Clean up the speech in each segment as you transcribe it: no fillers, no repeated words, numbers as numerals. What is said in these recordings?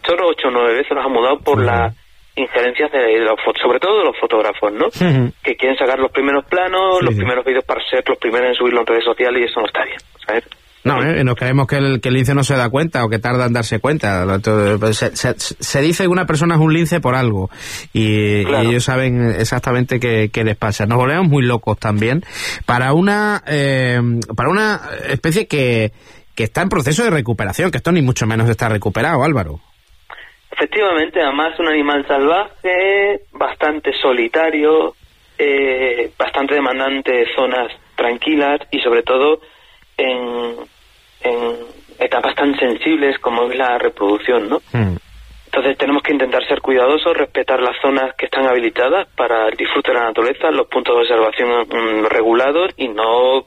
pastor 8 o 9 veces nos ha mudado por las injerencias sobre todo de los fotógrafos, ¿no? Que quieren sacar los primeros planos, los primeros vídeos para ser los primeros en subirlo en redes sociales, y eso no está bien, ¿sabes? No, nos creemos que el lince no se da cuenta o que tarda en darse cuenta. Se dice que una persona es un lince por algo y ellos saben exactamente qué les pasa. Nos volvemos muy locos también para una especie que está en proceso de recuperación, que esto ni mucho menos está recuperado, Álvaro. Efectivamente, además un animal salvaje, bastante solitario, bastante demandante de zonas tranquilas y sobre todo en etapas tan sensibles como es la reproducción, ¿no? Entonces tenemos que intentar ser cuidadosos, respetar las zonas que están habilitadas para el disfrute de la naturaleza, los puntos de observación regulados y no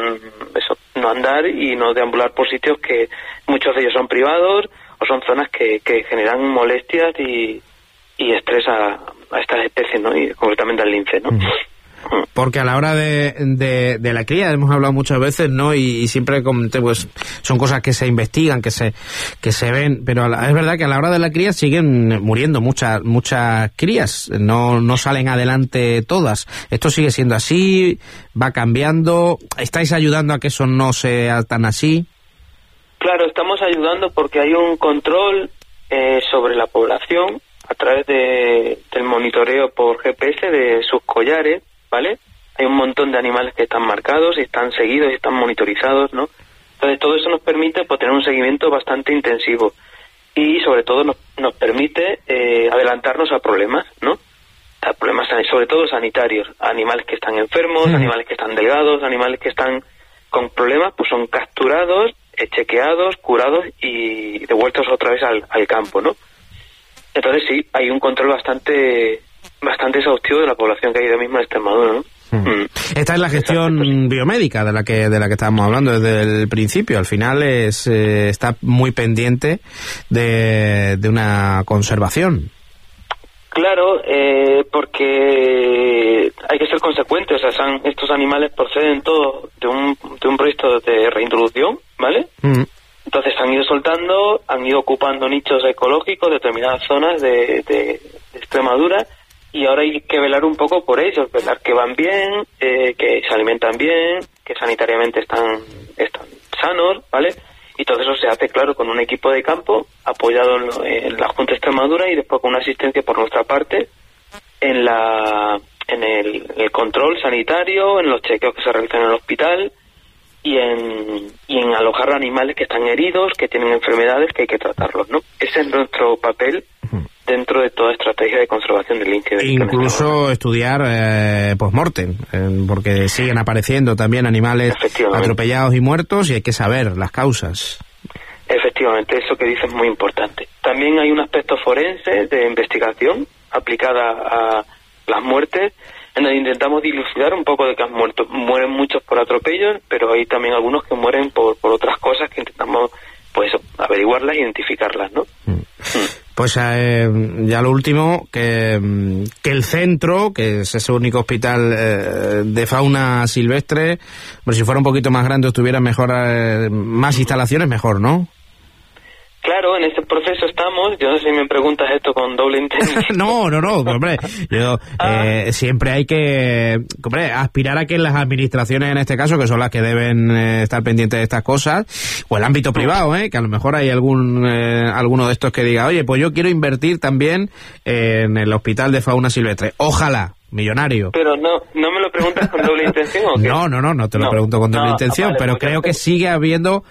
andar y no deambular por sitios que muchos de ellos son privados o son zonas que generan molestias y estrés a estas especies, ¿no? Y concretamente al lince, ¿no? Porque a la hora de la cría hemos hablado muchas veces, ¿no? Y siempre pues son cosas que se investigan, que se ven, pero es verdad que a la hora de la cría siguen muriendo muchas crías, no salen adelante todas. Esto sigue siendo así, va cambiando. ¿Estáis ayudando a que eso no sea tan así? Claro, estamos ayudando porque hay un control sobre la población a través del monitoreo por GPS de sus collares, ¿vale? Hay un montón de animales que están marcados y están seguidos y están monitorizados, ¿no? Entonces todo eso nos permite pues, tener un seguimiento bastante intensivo y sobre todo nos permite adelantarnos a problemas, ¿no? A problemas sobre todo sanitarios, animales que están enfermos, animales que están delgados, animales que están con problemas, pues son capturados, chequeados, curados y devueltos otra vez al campo, ¿no? Entonces sí, hay un control bastante exhaustivo de la población que hay ahora mismo en Extremadura, ¿no? Esta es la gestión biomédica de la que estábamos hablando desde el principio. Al final está muy pendiente de una conservación. Claro, porque hay que ser consecuentes. O sea, estos animales proceden todos de un proyecto de reintroducción, ¿vale? Entonces han ido soltando, han ido ocupando nichos ecológicos, determinadas zonas de Extremadura, y ahora hay que velar un poco por ellos, velar que van bien, que se alimentan bien, que sanitariamente están sanos, ¿vale? Y todo eso se hace, claro, con un equipo de campo apoyado en la Junta de Extremadura y después con una asistencia por nuestra parte en el control sanitario, en los chequeos que se realizan en el hospital y en alojar animales que están heridos, que tienen enfermedades, que hay que tratarlos, ¿no? Ese es nuestro papel dentro de toda estrategia de conservación del lince ibérico. Incluso estudiar post-mortem, porque siguen apareciendo también animales atropellados y muertos y hay que saber las causas. Efectivamente, eso que dices es muy importante. También hay un aspecto forense de investigación aplicada a las muertes, en donde intentamos dilucidar un poco de que han muerto. Mueren muchos por atropellos, pero hay también algunos que mueren por otras cosas que intentamos pues averiguarlas e identificarlas, ¿no? Pues ya lo último, que el centro, que es ese único hospital de fauna silvestre, pues si fuera un poquito más grande o tuviera más instalaciones, mejor, ¿no? Claro, en ese proceso estamos. Yo no sé si me preguntas esto con doble intención. No, hombre. Siempre hay que aspirar a que las administraciones, en este caso, que son las que deben estar pendientes de estas cosas, o el ámbito privado, que a lo mejor hay alguno de estos que diga, oye, pues yo quiero invertir también en el hospital de fauna silvestre. Ojalá. Millonario. Pero no me lo preguntas con doble intención, ¿o qué? No te lo pregunto con doble intención, vale, pero creo que sigue habiendo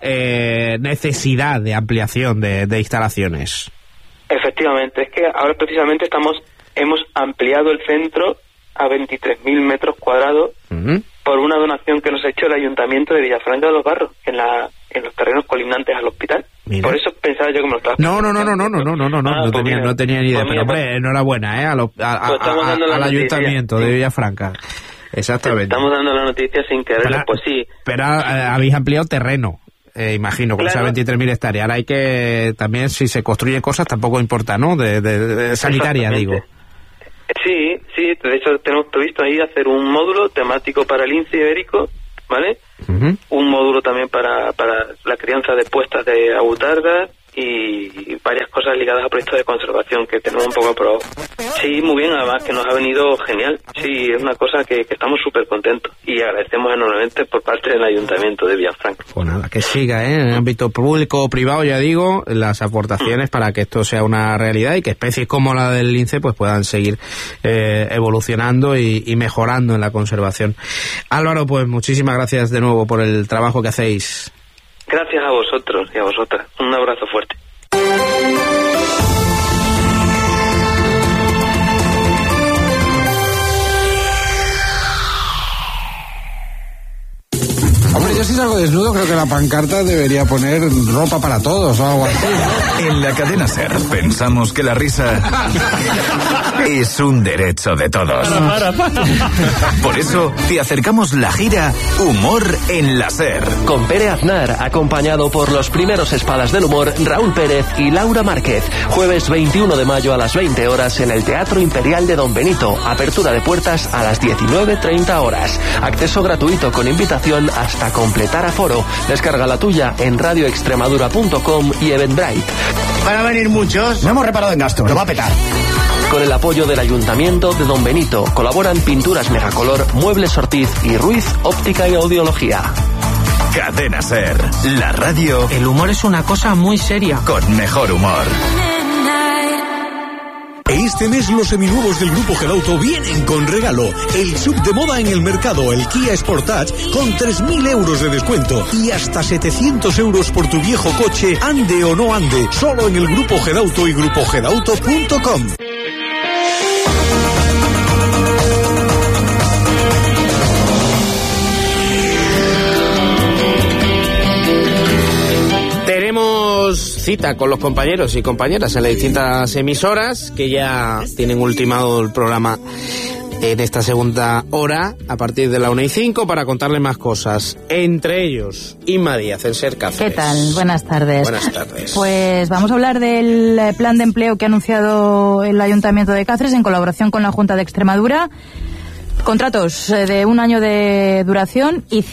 necesidad de ampliación de instalaciones. Efectivamente, es que ahora precisamente hemos ampliado el centro a 23.000 metros cuadrados por una donación que nos ha hecho el Ayuntamiento de Villafranca de los Barros en los terrenos colindantes al hospital. Mira. Por eso pensaba yo que me lo estabas preguntando. No tenía ni idea, pero hombre, enhorabuena al Ayuntamiento de Villafranca. Exactamente. Estamos dando la noticia sin quererlo, pues sí. Pero habéis ampliado terreno. Imagino, con esas 23.000 hectáreas. Ahora hay que también, si se construyen cosas, tampoco importa, ¿no? De sanitaria, digo. Sí, de hecho tenemos previsto ahí hacer un módulo temático para el lince ibérico, ¿vale? Un módulo también para la crianza de puestas de avutardas y varias cosas ligadas a proyectos de conservación que tenemos un poco aprobados. Sí, muy bien, además que nos ha venido genial. Sí, es una cosa que estamos súper contentos y agradecemos enormemente por parte del Ayuntamiento de Villafranca. Pues nada, que siga, en el ámbito público o privado, ya digo, las aportaciones para que esto sea una realidad y que especies como la del lince pues puedan seguir evolucionando y mejorando en la conservación. Álvaro, pues muchísimas gracias de nuevo por el trabajo que hacéis. Gracias a vosotros y a vosotras. Un abrazo fuerte. Hombre, yo si salgo desnudo creo que la pancarta debería poner ropa para todos o algo así, ¿no? En la cadena SER pensamos que la risa es un derecho de todos. Por eso te acercamos la gira Humor en la SER. Con Pere Aznar, acompañado por los primeros espadas del humor, Raúl Pérez y Laura Márquez. Jueves 21 de mayo a las 20 horas en el Teatro Imperial de Don Benito. Apertura de puertas a las 19:30 horas. Acceso gratuito con invitación hasta completar aforo. Descarga la tuya en radioextremadura.com y Eventbrite. Van a venir muchos. No hemos reparado en gastos. Lo va a petar. Con el apoyo del Ayuntamiento de Don Benito colaboran Pinturas Megacolor, Muebles Ortiz y Ruiz Óptica y Audiología. Cadena SER, la radio. El humor es una cosa muy seria. Con mejor humor. Este mes los seminuevos del Grupo Gelauto vienen con regalo. El sub de moda en el mercado, el Kia Sportage, con 3.000 euros de descuento y hasta 700 euros por tu viejo coche, ande o no ande, solo en el Grupo Gelauto y grupogelauto.com. Tenemos cita con los compañeros y compañeras en las distintas emisoras que ya tienen ultimado el programa en esta segunda hora a partir de la 1:05 para contarle más cosas. Entre ellos, Inma Díaz, en SER Cáceres. ¿Qué tal? Buenas tardes. Buenas tardes. Pues vamos a hablar del plan de empleo que ha anunciado el Ayuntamiento de Cáceres en colaboración con la Junta de Extremadura. Contratos de 1 año de duración y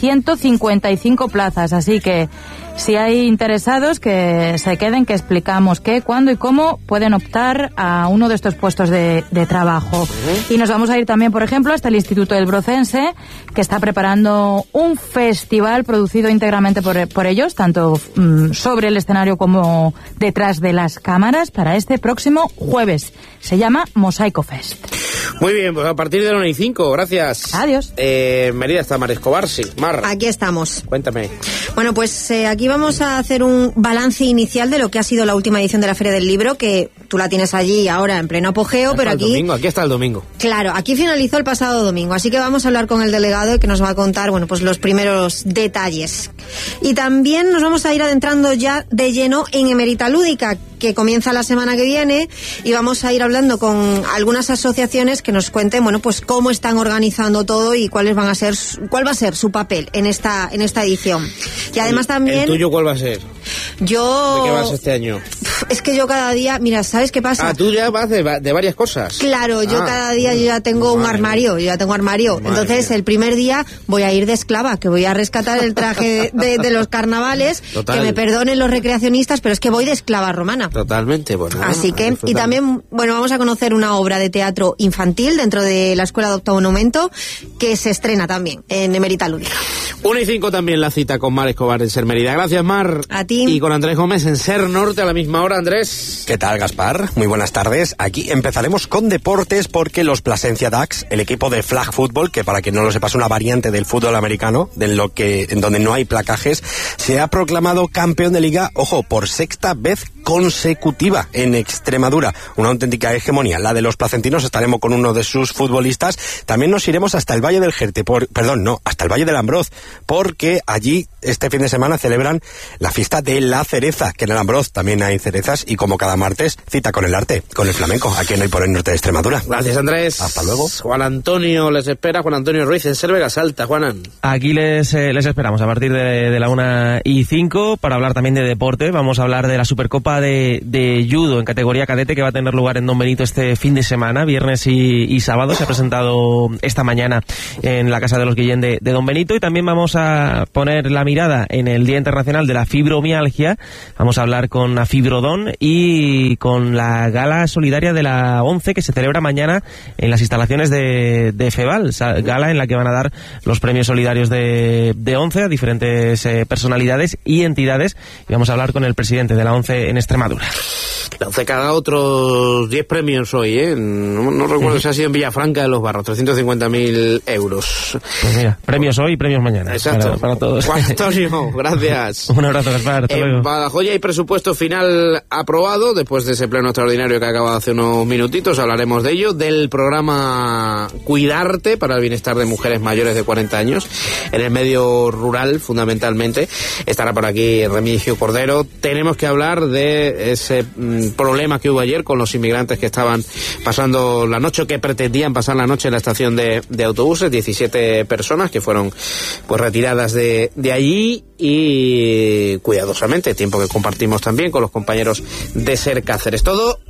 155 plazas, así que si hay interesados que se queden, que explicamos qué, cuándo y cómo pueden optar a uno de estos puestos de trabajo. Y nos vamos a ir también, por ejemplo, hasta el Instituto del Brocense, que está preparando un festival producido íntegramente por ellos, tanto sobre el escenario como detrás de las cámaras, para este próximo jueves. Se llama Mosaico Fest. Muy bien, pues a partir de la 1:05, gracias. Adiós. Mérida está Mar Escobar, sí. Mar. Aquí estamos. Cuéntame. Bueno, pues aquí vamos a hacer un balance inicial de lo que ha sido la última edición de la Feria del Libro, que tú la tienes allí ahora en pleno apogeo, pero aquí está el domingo. Claro, aquí finalizó el pasado domingo, así que vamos a hablar con el delegado que nos va a contar, bueno, pues los primeros detalles. Y también nos vamos a ir adentrando ya de lleno en Emerita Lúdica, que comienza la semana que viene, y vamos a ir hablando con algunas asociaciones que nos cuenten, bueno, pues cómo están organizando todo y cuál va a ser su papel en esta edición. Y además también... ¿El tuyo cuál va a ser? Yo... ¿De qué vas este año? Es que yo cada día, mira, ¿sabes qué pasa? Tú ya vas de varias cosas. Claro, yo cada día yo ya tengo un armario, Entonces, el primer día voy a ir de esclava, que voy a rescatar el traje de los carnavales. Total. Que me perdonen los recreacionistas, pero es que voy de esclava romana. Totalmente, bueno. Así que, y también, bueno, vamos a conocer una obra de teatro infantil dentro de la Escuela de Octavo Monumento, que se estrena también en Emerita Lúdica. 1:05 también la cita con Mar Escobar en SER Mérida. Gracias, Mar. A ti. Y con Andrés Gómez en SER Norte a la misma hora. Andrés. ¿Qué tal, Gaspar? Muy buenas tardes. Aquí empezaremos con deportes porque los Plasencia Ducks, el equipo de flag football, que para quien no lo sepa es una variante del fútbol americano, en donde no hay placajes, se ha proclamado campeón de liga, ojo, por 6ª vez consecutiva en Extremadura. Una auténtica hegemonía, la de los placentinos. Estaremos con uno de sus futbolistas. También nos iremos hasta el Valle del Jerte, hasta el Valle del Ambroz, porque allí este fin de semana celebran la fiesta de la cereza, que en el Ambroz también hay cerezas, y como cada martes, cita con el arte, con el flamenco, aquí en el norte de Extremadura. Gracias, Andrés. Hasta luego. Juan Antonio les espera, Juan Antonio Ruiz en SER Vega Alta. Juanan. Aquí les esperamos a partir de la 1:05 para hablar también de deporte. Vamos a hablar de la Supercopa de Judo en categoría cadete, que va a tener lugar en Don Benito este fin de semana, viernes y sábado. Se ha presentado esta mañana en la Casa de los Guillén de Don Benito, y también vamos a poner la mirada en el Día Internacional de la Fibromialgia. Vamos a hablar con Afibrodón y con la gala solidaria de la ONCE que se celebra mañana en las instalaciones de FEVAL, gala en la que van a dar los premios solidarios de ONCE a diferentes personalidades y entidades. Y vamos a hablar con el presidente de la ONCE en Extremadura. La ONCE que ha dado otros 10 premios hoy, ¿eh? No recuerdo si ha sido en Villafranca de los Barros, 350.000 euros. Pues mira, premios hoy, premios mañana. Exacto. Para todos. Juan Antonio, gracias. Un abrazo, Gaspar. Hasta luego. En Badajoz ya hay presupuesto final aprobado, después de ese pleno extraordinario que ha acabado hace unos minutitos, hablaremos de ello, del programa Cuidarte para el bienestar de mujeres mayores de 40 años, en el medio rural, fundamentalmente. Estará por aquí Remigio Cordero. Tenemos que hablar de ese problema que hubo ayer con los inmigrantes que estaban pasando la noche, o que pretendían pasar la noche en la estación de autobuses, 17 personas que fueron pues retiradas de allí, y cuidadosamente, tiempo que compartimos también con los compañeros de SER Cáceres. Todo